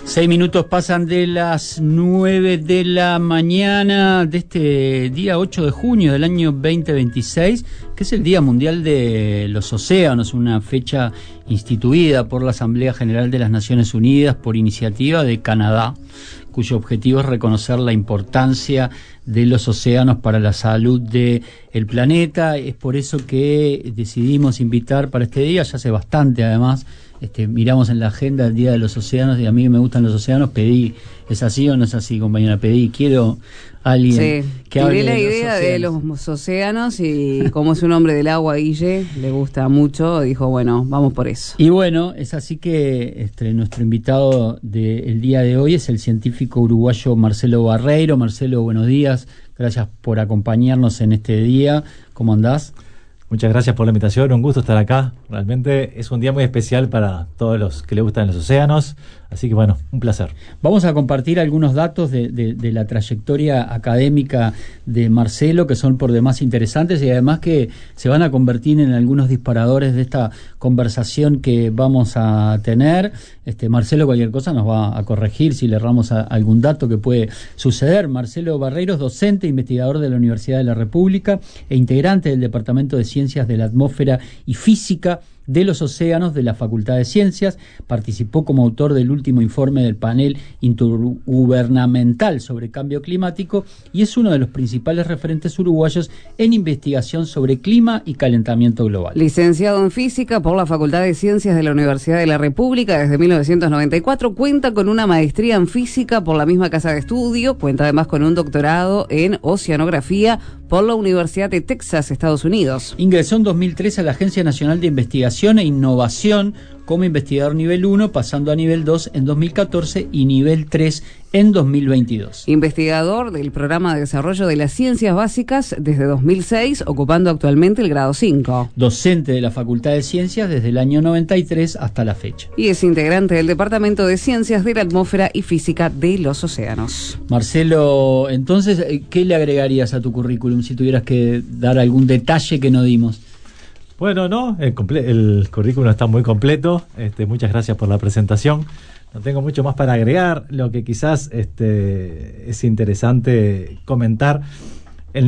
6 minutos pasan de las 9 de la mañana de este día 8 de junio del año 2026, que es el Día Mundial de los Océanos, una fecha instituida por la Asamblea General de las Naciones Unidas por iniciativa de Canadá, cuyo objetivo es reconocer la importancia de los océanos para la salud del planeta. Es por eso que decidimos invitar para este día, ya hace bastante además, miramos en la agenda el Día de los Océanos, y a mí me gustan los océanos, pedí, ¿es así o no es así, compañera? Pedí, quiero a alguien que hable la de los idea océanos. de los océanos, y como es un hombre del agua, Guille, le gusta mucho, dijo, bueno, vamos por eso. Y bueno, es así que nuestro invitado del día de hoy es el científico uruguayo Marcelo Barreiro. Marcelo, buenos días, gracias por acompañarnos en este día. ¿Cómo andás? Muchas gracias por la invitación, un gusto estar acá. Realmente es un día muy especial para todos los que les gustan los océanos, así que bueno, un placer. Vamos a compartir algunos datos de la trayectoria académica de Marcelo, que son por demás interesantes y además que se van a convertir en algunos disparadores de esta conversación que vamos a tener. Marcelo, cualquier cosa nos va a corregir si le erramos algún dato que puede suceder. Marcelo Barreiro es docente e investigador de la Universidad de la República e integrante del Departamento de Ciencias de la Atmósfera y Física de los Océanos de la Facultad de Ciencias. Participó como autor del último informe del panel intergubernamental sobre cambio climático y es uno de los principales referentes uruguayos en investigación sobre clima y calentamiento global. Licenciado en Física por la Facultad de Ciencias de la Universidad de la República desde 1994, cuenta con una maestría en Física por la misma casa de estudio, cuenta además con un doctorado en Oceanografía por la Universidad de Texas, Estados Unidos. Ingresó en 2003 a la Agencia Nacional de Investigación e Innovación como investigador nivel 1, pasando a nivel 2 en 2014 y nivel 3 en 2022. Investigador del Programa de Desarrollo de las Ciencias Básicas desde 2006, ocupando actualmente el grado 5. Docente de la Facultad de Ciencias desde el año 93 hasta la fecha. Y es integrante del Departamento de Ciencias de la Atmósfera y Física de los Océanos. Marcelo, entonces, ¿qué le agregarías a tu currículum si tuvieras que dar algún detalle que no dimos? Bueno, no, el currículum está muy completo. Muchas gracias por la presentación. No tengo mucho más para agregar. Lo que quizás es interesante comentar